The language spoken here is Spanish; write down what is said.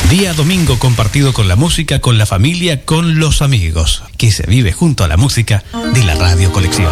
Día domingo compartido con la música, con la familia, con los amigos, que se vive junto a la música de la Radio Colección.